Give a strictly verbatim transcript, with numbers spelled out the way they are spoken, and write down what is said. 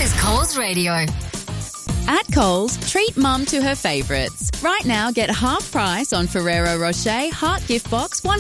is Coles Radio. At Coles, treat mum to her favourites. Right now, get half price on Ferrero Rocher Heart Gift Box, one